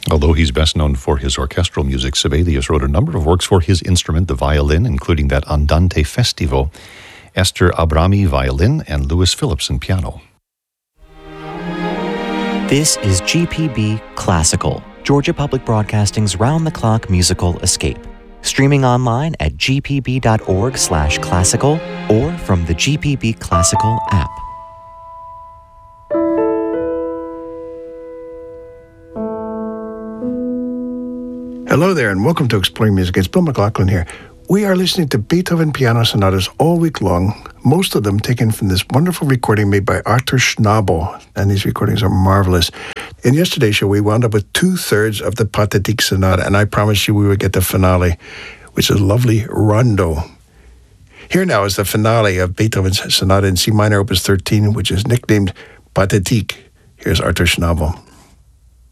Although he's best known for his orchestral music, Sibelius wrote a number of works for his instrument, the violin, including that Andante Festivo, Esther Abrami violin, and Louis Philipson piano. This is GPB Classical, Georgia Public Broadcasting's round-the-clock musical escape. Streaming online at gpb.org/classical or from the GPB Classical app. Hello there, and welcome to Exploring Music. It's Bill McLaughlin here. We are listening to Beethoven piano sonatas all week long, most of them taken from this wonderful recording made by Arthur Schnabel, and these recordings are marvelous. In yesterday's show, we wound up with 2/3 of the Pathétique Sonata, and I promised you we would get the finale, which is a lovely rondo. Here now is the finale of Beethoven's Sonata in C minor, Opus 13, which is nicknamed Pathétique. Here's Arthur Schnabel.